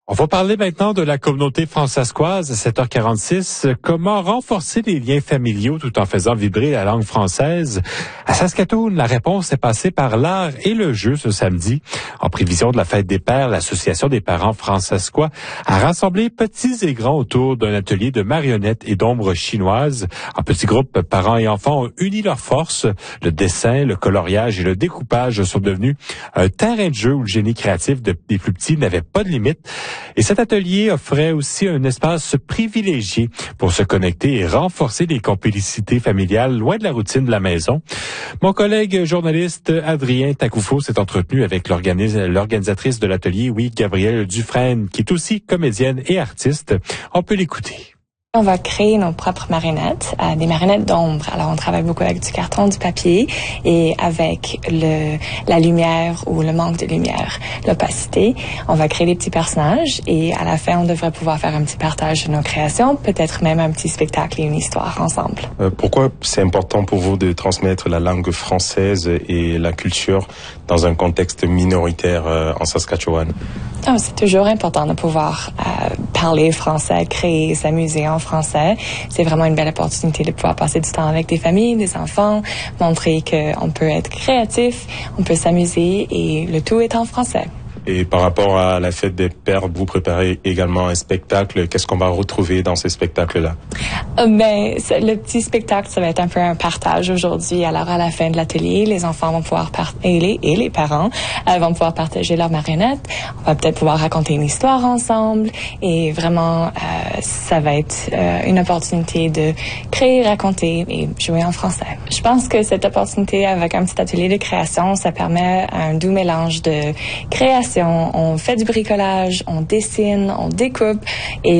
On va parler maintenant de la communauté françaiscoise à 7h46. Comment renforcer les liens familiaux tout en faisant vibrer la langue française? À Saskatoon, la réponse est passée par l'art et le jeu ce samedi. En prévision de la fête des pères, l'Association des parents françaiscois a rassemblé petits et grands autour d'un atelier de marionnettes et d'ombres chinoises. En petits groupes, parents et enfants ont uni leurs forces. Le dessin, le coloriage et le découpage sont devenus un terrain de jeu où le génie créatif des plus petits n'avait pas de limite. Et cet atelier offrait aussi un espace privilégié pour se connecter et renforcer les complicités familiales loin de la routine de la maison. Mon collègue journaliste Adrien Takoufo s'est entretenu avec l'organisatrice de l'atelier, Gabrielle Dufresne, qui est aussi comédienne et artiste. On peut l'écouter. On va créer nos propres marionnettes, des marionnettes d'ombre. Alors, on travaille beaucoup avec du carton, du papier et avec la lumière ou le manque de lumière, l'opacité. On va créer des petits personnages et à la fin, on devrait pouvoir faire un petit partage de nos créations, peut-être même un petit spectacle et une histoire ensemble. Pourquoi c'est important pour vous de transmettre la langue française et la culture dans un contexte minoritaire en Saskatchewan? C'est toujours important de pouvoir parler français, créer, s'amuser en français. C'est vraiment une belle opportunité de pouvoir passer du temps avec des familles, des enfants, montrer qu'on peut être créatif, on peut s'amuser et le tout est en français. Et par rapport à la fête des pères, vous préparez également un spectacle. Qu'est-ce qu'on va retrouver dans ces spectacles-là? Le petit spectacle, ça va être un peu un partage aujourd'hui. Alors, à la fin de l'atelier, les enfants vont pouvoir et les parents vont pouvoir partager leurs marionnettes. On va peut-être pouvoir raconter une histoire ensemble. Et vraiment, ça va être une opportunité de créer, raconter et jouer en français. Je pense que cette opportunité avec un petit atelier de création, ça permet un doux mélange de création. On fait du bricolage, on dessine, on découpe et